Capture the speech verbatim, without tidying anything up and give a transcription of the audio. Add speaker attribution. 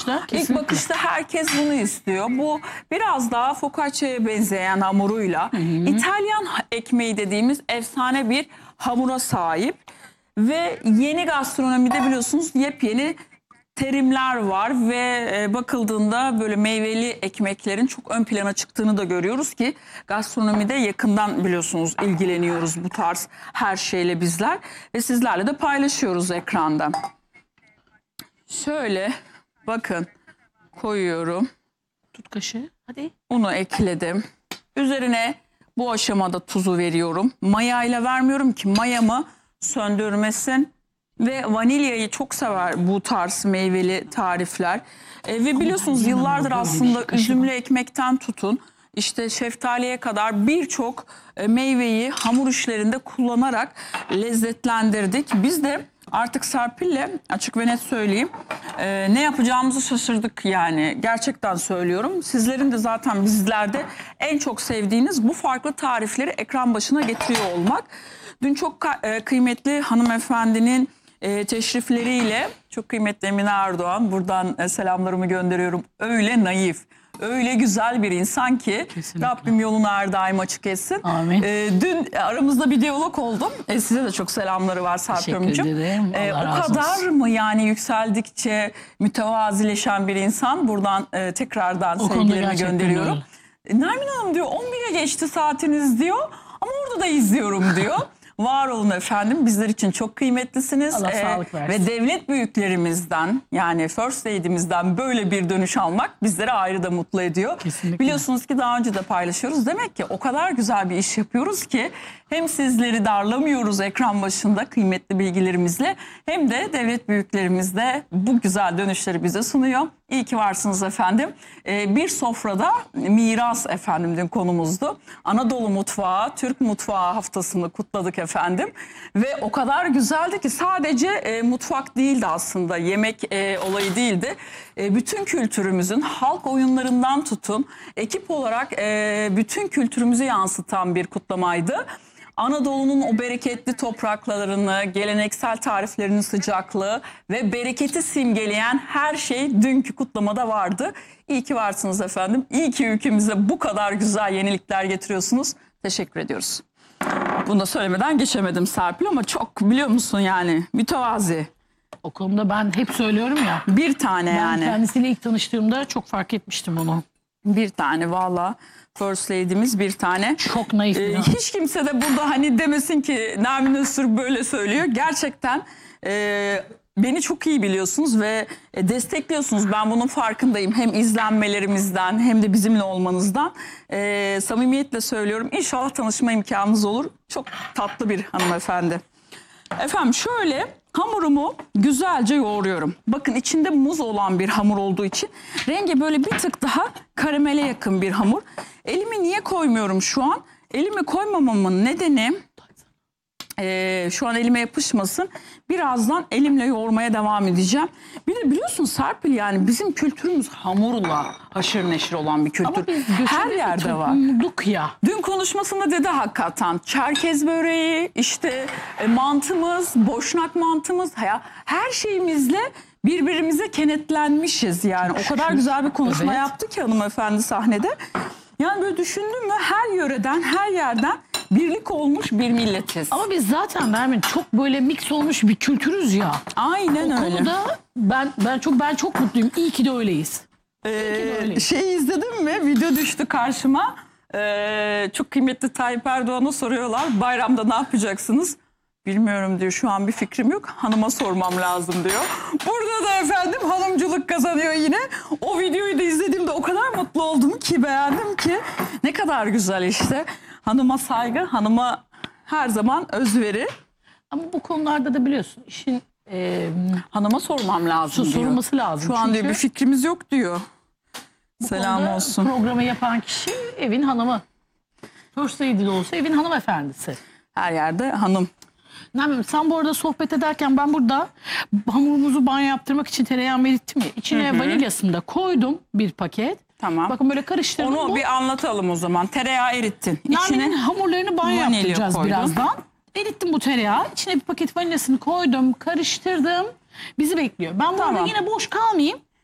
Speaker 1: bakışta kesinlikle.
Speaker 2: İlk bakışta herkes bunu istiyor. Bu biraz daha focaccia'ya benzeyen hamuruyla Hı -hı. İtalyan ekmeği dediğimiz efsane bir hamura sahip. Ve yeni gastronomide biliyorsunuz yepyeni terimler var ve bakıldığında böyle meyveli ekmeklerin çok ön plana çıktığını da görüyoruz ki gastronomide yakından biliyorsunuz ilgileniyoruz bu tarz her şeyle bizler ve sizlerle de paylaşıyoruz ekranda. Şöyle bakın koyuyorum.
Speaker 1: Tut kaşığı hadi.
Speaker 2: Unu ekledim. Üzerine bu aşamada tuzu veriyorum. Mayayla vermiyorum ki mayamı söndürmesin. Ve vanilyayı çok sever bu tarz meyveli tarifler. E, ve biliyorsunuz yıllardır aslında üzümlü ekmekten tutun işte şeftaliye kadar birçok e, meyveyi hamur işlerinde kullanarak lezzetlendirdik. Biz de artık Serpil'le açık ve net söyleyeyim e, ne yapacağımızı şaşırdık yani gerçekten söylüyorum. Sizlerin de zaten bizlerde en çok sevdiğiniz bu farklı tarifleri ekran başına getiriyor olmak. Dün çok e, kıymetli hanımefendinin E, teşrifleriyle çok kıymetli Emine Erdoğan buradan e, selamlarımı gönderiyorum. Öyle naif, öyle güzel bir insan ki kesinlikle. Rabbim yolunu her daim açık etsin.
Speaker 1: Amin.
Speaker 2: E, dün aramızda bir diyalog oldum. E, size de çok selamları var Serpil Hanımcığım. E, o kadar olsun. Mı yani yükseldikçe mütevazileşen bir insan buradan e, tekrardan o sevgilerimi gönderiyorum. E, Nermin Hanım diyor on bire geçti saatiniz diyor ama orada da izliyorum diyor. Var olun efendim. Bizler için çok kıymetlisiniz.
Speaker 1: Allah ee, sağlık versin.
Speaker 2: Ve devlet büyüklerimizden yani First Lady'mizden böyle bir dönüş almak bizleri ayrı da mutlu ediyor.
Speaker 1: Kesinlikle.
Speaker 2: Biliyorsunuz ki daha önce de paylaşıyoruz. Demek ki o kadar güzel bir iş yapıyoruz ki hem sizleri darlamıyoruz ekran başında kıymetli bilgilerimizle hem de devlet büyüklerimiz de bu güzel dönüşleri bize sunuyor. İyi ki varsınız efendim. Ee, bir sofrada miras efendim dün konumuzdu. Anadolu mutfağı, Türk mutfağı haftasını kutladık efendim. Ve o kadar güzeldi ki sadece e, mutfak değildi aslında, yemek e, olayı değildi. E, bütün kültürümüzün halk oyunlarından tutun, ekip olarak e, bütün kültürümüzü yansıtan bir kutlamaydı. Anadolu'nun o bereketli topraklarını, geleneksel tariflerinin sıcaklığı ve bereketi simgeleyen her şey dünkü kutlamada vardı. İyi ki varsınız efendim. İyi ki ülkemize bu kadar güzel yenilikler getiriyorsunuz. Teşekkür ediyoruz. Bunu da söylemeden geçemedim Serpil ama çok biliyor musun yani mütevazi.
Speaker 1: O konuda ben hep söylüyorum ya.
Speaker 2: Bir tane
Speaker 1: ben
Speaker 2: yani.
Speaker 1: Ben kendisiyle ilk tanıştığımda çok fark etmiştim onu.
Speaker 2: Bir tane valla. First Lady'miz bir tane.
Speaker 1: Çok naif.
Speaker 2: Ee, hiç kimse de burada hani demesin ki Nermin Öztürk böyle söylüyor. Gerçekten e, beni çok iyi biliyorsunuz ve destekliyorsunuz. Ben bunun farkındayım. Hem izlenmelerimizden hem de bizimle olmanızdan. E, samimiyetle söylüyorum. İnşallah tanışma imkanınız olur. Çok tatlı bir hanımefendi. Efendim şöyle hamurumu güzelce yoğuruyorum. Bakın içinde muz olan bir hamur olduğu için rengi böyle bir tık daha karamele yakın bir hamur. Elimi niye koymuyorum şu an? Elimi koymamamın nedeni e, şu an elime yapışmasın. Birazdan elimle yoğurmaya devam edeceğim. Bir de biliyorsun Serpil yani bizim kültürümüz hamurla haşır neşir olan bir kültür.
Speaker 1: Ama biz
Speaker 2: her yerde var.
Speaker 1: Ya.
Speaker 2: Dün konuşmasında dedi hakikaten Çerkez böreği, işte e, mantımız, Boşnak mantımız, ya her şeyimizle birbirimize kenetlenmişiz yani. O kadar güzel bir konuşma evet. yaptı ki hanımefendi sahnede. Yani böyle düşündün mü her yöreden, her yerden birlik olmuş bir milletiz.
Speaker 1: Ama biz zaten Nermin çok böyle mix olmuş bir kültürüz ya.
Speaker 2: Aynen
Speaker 1: o
Speaker 2: öyle. O
Speaker 1: konuda ben ben çok ben çok mutluyum. İyi ki de öyleyiz.
Speaker 2: Ee, şeyi izledin mi? Video düştü karşıma. Ee, çok kıymetli Tayyip Erdoğan'a soruyorlar. Bayramda ne yapacaksınız? Bilmiyorum diyor. Şu an bir fikrim yok. Hanıma sormam lazım diyor. Burada da efendim hanımcılık kazanıyor yine. O videoyu da izlediğimde o kadar mutlu oldum ki, beğendim ki. Ne kadar güzel işte. Hanıma saygı, hanıma her zaman özveri.
Speaker 1: Ama bu konularda da biliyorsun işin e,
Speaker 2: hanıma sormam lazım diyor.
Speaker 1: Sorulması lazım.
Speaker 2: Şu an diyor bir fikrimiz yok diyor. Selam olsun.
Speaker 1: Programı yapan kişi evin hanımı. First Lady de olsa evin hanımefendisi.
Speaker 2: Her yerde hanım.
Speaker 1: Nermin, sen bu arada sohbet ederken ben burada hamurumuzu banyo yaptırmak için tereyağımı erittim ya. İçine hı hı. vanilyasını da koydum bir paket.
Speaker 2: Tamam.
Speaker 1: Bakın böyle karıştırdım.
Speaker 2: Onu
Speaker 1: bu.
Speaker 2: bir anlatalım o zaman. Tereyağı erittin.
Speaker 1: İçine hamurlarını banyo yaptıracağız koydum. birazdan. Erittim bu tereyağı. İçine bir paket vanilyasını koydum, karıştırdım. Bizi bekliyor. Ben burada tamam. yine boş kalmayayım.